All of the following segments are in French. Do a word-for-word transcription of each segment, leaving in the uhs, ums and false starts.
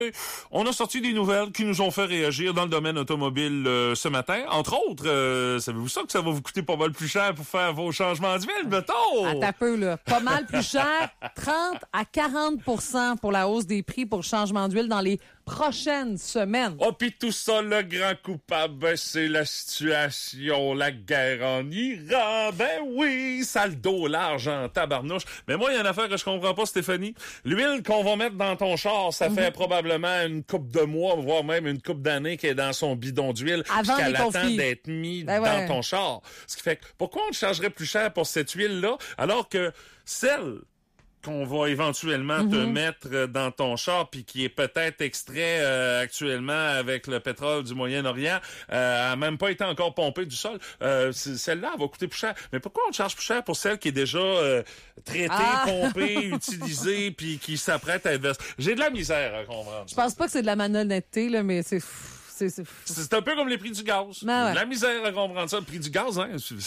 On a sorti des nouvelles qui nous ont fait réagir dans le domaine automobile euh, ce matin. Entre autres, euh, savez-vous ça que ça va vous coûter pas mal plus cher pour faire vos changements d'huile, mettons? Attends un peu, là. Pas mal plus cher. trente à quarante pour cent pour la hausse des prix pour le changement d'huile dans les prochaines semaines. Oh, pis tout ça, le grand coupable, ben, c'est la situation, la guerre en Iran. Ben oui, ça le dos large en tabarnouche. Mais moi, il y a une affaire que je comprends pas, Stéphanie. L'huile qu'on va mettre dans ton char, ça mm-hmm. fait probablement une couple de mois, voire même une couple d'années qu'elle est dans son bidon d'huile, qu'elle attend d'être mise ben dans ouais. ton char. Ce qui fait que, pourquoi on te chargerait plus cher pour cette huile-là, alors que celle qu'on va éventuellement mm-hmm. te mettre dans ton char, puis qui est peut-être extrait euh, actuellement avec le pétrole du Moyen-Orient, euh, a même pas été encore pompée du sol. Euh, celle-là, elle va coûter plus cher. Mais pourquoi on te charge plus cher pour celle qui est déjà euh, traitée, ah! pompée, utilisée, puis qui s'apprête à être versée? J'ai de la misère à comprendre. Je pense pas que c'est de la malhonnêteté, là, mais c'est... C'est, c'est, c'est un peu comme les prix du gaz. Ben ouais. La misère à comprendre ça. Le prix du gaz, hein,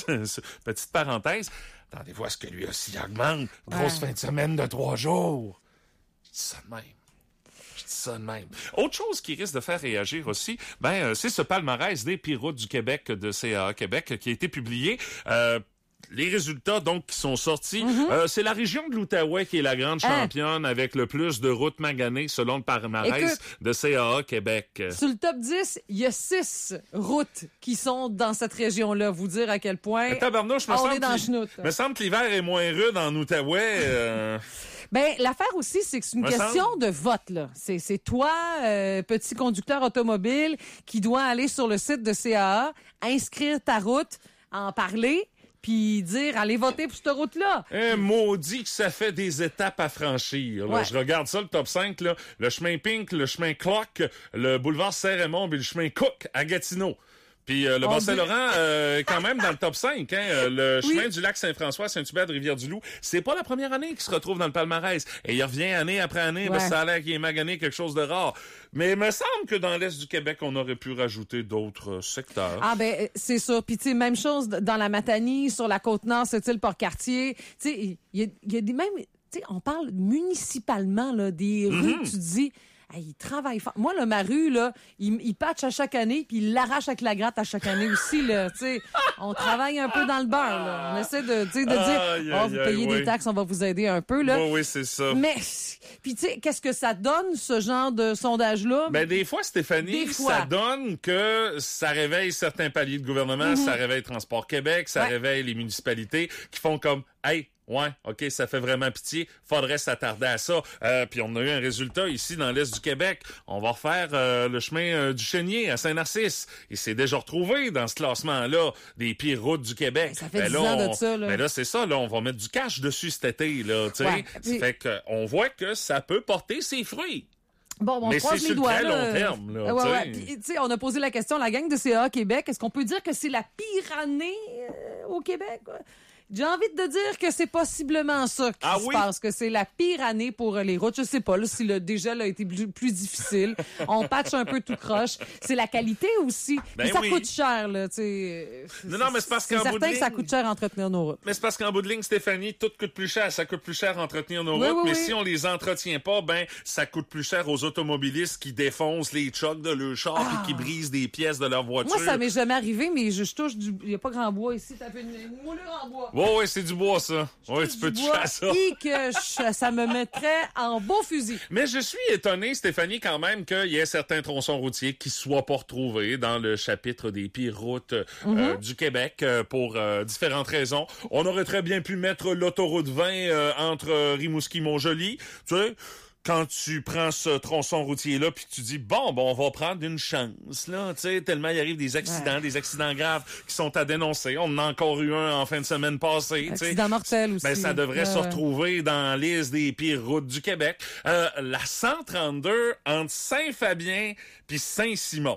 petite parenthèse. Attendez-vous à ce que lui aussi augmente. Grosse ouais. fin de semaine de trois jours. Je dis ça de même. Je dis ça de même. Autre chose qui risque de faire réagir aussi, ben, c'est ce palmarès des pires routes du Québec de C A A Québec qui a été publié. Euh, Les résultats, donc, qui sont sortis, mm-hmm. euh, c'est la région de l'Outaouais qui est la grande championne hein? avec le plus de routes maganées selon le palmarès Écoute, de C A A Québec. Sur le top dix, il y a six routes qui sont dans cette région-là. Vous dire à quel point tabarnouche, on est dans le chenoute. Il me semble que l'hiver est moins rude en Outaouais. Euh... Ben, l'affaire aussi, c'est que c'est une me question semble... de vote, là. C'est, c'est toi, euh, petit conducteur automobile, qui dois aller sur le site de C A A, inscrire ta route, en parler, puis dire, allez voter pour cette route-là. Un maudit que ça fait des étapes à franchir. Là. Ouais. Je regarde ça, le top cinq, là. Le chemin Pink, le chemin Clock, le boulevard Saint-Raymond et le chemin Cook à Gatineau. Puis euh, le Bas-Saint-Laurent, euh, quand même dans le top cinq, hein, euh, le chemin oui. du lac Saint-François, Saint-Hubert de Rivière-du-Loup, c'est pas la première année qu'il se retrouve dans le palmarès. Et il revient année après année, ouais. ben, ça a l'air qu'il est magané quelque chose de rare. Mais il me semble que dans l'Est du Québec, on aurait pu rajouter d'autres secteurs. Ah ben, c'est ça. Puis tu sais, même chose dans la Matanie, sur la Côte-Nord, c'est-il Port-Cartier. Tu sais, il y, y, y a des même, tu sais, on parle municipalement, là, des mm-hmm. rues, tu te dis... Hey, il travaille fort. Moi, là, ma rue, là, il, il patche à chaque année, puis il l'arrache avec la gratte à chaque année aussi, là. Tu sais, on travaille un peu dans le beurre, là. On essaie de, de dire, aïe, oh, vous payez oui. des taxes, on va vous aider un peu, là. Oui, oui, c'est ça. Mais, puis tu sais, qu'est-ce que ça donne, ce genre de sondage-là? Ben, des fois, Stéphanie, des fois. ça donne que ça réveille certains paliers de gouvernement, mm-hmm. ça réveille Transport Québec, ça ouais. réveille les municipalités qui font comme, hey, ouais, OK, ça fait vraiment pitié. Faudrait s'attarder à ça. Euh, puis on a eu un résultat ici dans l'Est du Québec. On va refaire euh, le chemin euh, du Chénier à Saint-Narcisse. Il s'est déjà retrouvé dans ce classement-là des pires routes du Québec. Ben, ça fait ben, dix là, ans on, de ça, là. Ben là, c'est ça, là. On va mettre du cash dessus cet été, là, tu sais. Ouais, puis... fait que on voit que ça peut porter ses fruits. Bon, on mais croise c'est les doigts, très là. long terme, là. Ouais, ouais. Puis, tu sais, on a posé la question, la gang de C A A Québec, est-ce qu'on peut dire que c'est la pire année euh, au Québec? J'ai envie de dire que c'est possiblement ça qui ah se oui? passe, que c'est la pire année pour les routes. Je sais pas là, si le dégel a été plus, plus difficile. On patche un peu tout croche. C'est la qualité aussi. Ben mais ça oui. coûte cher, là. T'sais. Non, non, mais c'est parce c'est qu'en certain bout de ligne... que ça coûte cher entretenir nos routes. Mais c'est parce qu'en bout de ligne, Stéphanie, tout coûte plus cher. Ça coûte plus cher entretenir nos oui, routes. Oui, mais oui. si on les entretient pas, ben ça coûte plus cher aux automobilistes qui défoncent les chocs de leur char ah. et qui brisent des pièces de leur voiture. Moi, ça m'est jamais arrivé, mais je, je touche du... Il y a pas grand bois ici. T'as fait une, une moulure en bois. Ouais, ouais, c'est du bois, ça. Oui, tu peux toucher à ça. Et que je, ça me mettrait en beau fusil. Mais je suis étonné, Stéphanie, quand même, qu'il y ait certains tronçons routiers qui soient pas retrouvés dans le chapitre des pires routes euh, mm-hmm. du Québec euh, pour euh, différentes raisons. On aurait très bien pu mettre l'autoroute vingt euh, entre euh, Rimouski-Montjoly, tu sais. Quand tu prends ce tronçon routier-là, puis tu dis, bon, bon, on va prendre une chance, là, tu sais, tellement il arrive des accidents, ouais. des accidents graves qui sont à dénoncer. On en a encore eu un en fin de semaine passée, tu sais. Accident mortel aussi. Ben, ça devrait euh... se retrouver dans la liste des pires routes du Québec. Euh, la cent trente-deux entre Saint-Fabien puis Saint-Simon.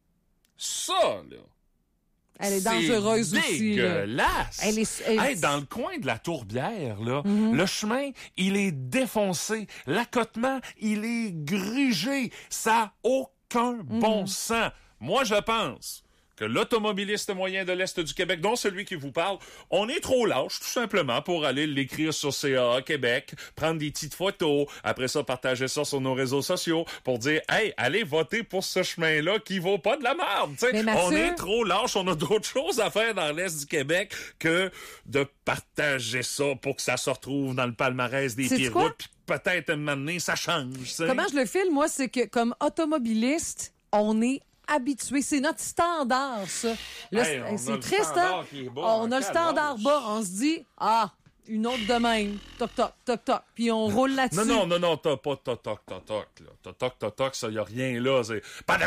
Ça, là. Elle est dangereuse c'est aussi. Dégueulasse. Elle est, elle... Hey, dans le coin de la Tourbière, là, mm-hmm. le chemin, il est défoncé. L'accotement, il est grugé. Ça n'a aucun mm-hmm. bon sens. Moi, je pense que l'automobiliste moyen de l'Est du Québec, dont celui qui vous parle, on est trop lâche, tout simplement, pour aller l'écrire sur C A A Québec, prendre des petites photos, après ça, partager ça sur nos réseaux sociaux pour dire, hey, allez voter pour ce chemin-là qui vaut pas de la merde. Mathieu... On est trop lâche, on a d'autres choses à faire dans l'Est du Québec que de partager ça pour que ça se retrouve dans le palmarès des pires routes, puis peut-être un moment donné, ça change. T'sais. Comment je le file, moi, c'est que comme automobiliste, on est habitué. C'est notre standard, ça. Là, hey, c'est, c'est triste, hein? On a le standard bas. On se dit, ah, une autre de même. Toc, toc, toc, toc. Puis on roule là-dessus. Non, non, non, non, t'as pas toc, toc, toc, toc. Toc, toc, toc, toc, ça, y a rien là. C'est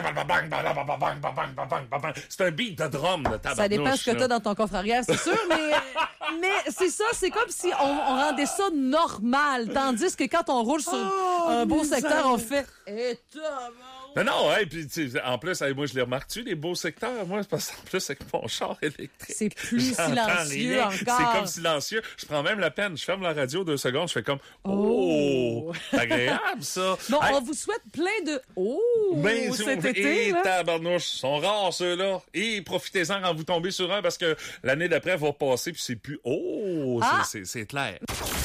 c'est un beat de drum de tabarnouche. Ça dépend ce que t'as dans ton coffre arrière, c'est sûr, mais, mais c'est ça, c'est comme si on, on rendait ça normal. Tandis que quand on roule sur oh, un beau secteur, on fait... Et non, non, hey, puis en plus, hey, moi, je les remarque-tu, les beaux secteurs, moi, parce qu'en plus, avec mon char électrique. C'est plus silencieux rien. encore. C'est comme silencieux. Je prends même la peine. Je ferme la radio deux secondes, je fais comme oh, oh. Agréable, ça. Bon, hey. On vous souhaite plein de oh ben, cet et été. Et tabarnouche, sont rares ceux-là. Et profitez-en quand vous tombez sur un parce que l'année d'après va passer puis c'est plus oh, ah. c'est, c'est, c'est clair.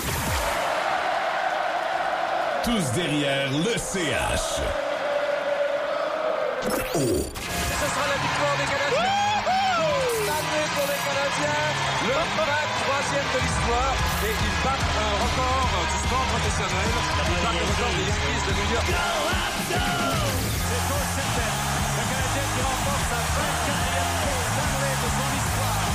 Tous derrière le C H. Oh. Ce sera la victoire des Canadiens. Année pour les Canadiens. Le vingt-troisième de l'histoire. Et ils battent un record du sport professionnel. Ils battent le record des Yankees de New York. C'est au septième. Le Canadien qui remporte sa vingt-quatrième course d'année de son histoire.